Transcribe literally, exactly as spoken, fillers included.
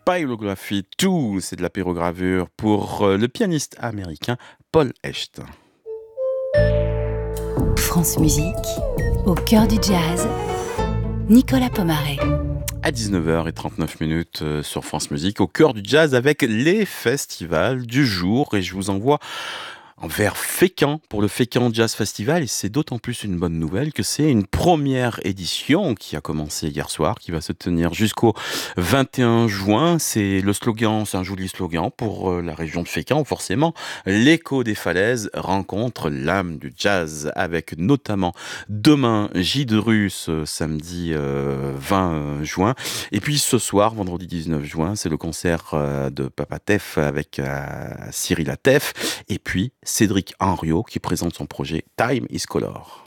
Pyrography deux, c'est de la pyrogravure pour euh, le pianiste américain Paul Hecht. France Musique, au cœur du jazz, Nicolas Pomaré. À dix-neuf heures trente-neuf minutes euh, sur France Musique, au cœur du jazz avec les festivals du jour. Et je vous envoie vers Fécamp pour le Fécamp Jazz Festival. Et c'est d'autant plus une bonne nouvelle que c'est une première édition qui a commencé hier soir, qui va se tenir jusqu'au vingt et un juin. C'est le slogan, c'est un joli slogan pour euh, la région de Fécamp, forcément. L'écho des falaises rencontre l'âme du jazz, avec notamment demain J de Russe, samedi euh, vingt juin. Et puis ce soir, vendredi dix-neuf juin, c'est le concert euh, de Papa Tef avec euh, Cyril Atef. Et puis Cédric Henriot qui présente son projet Time is Color.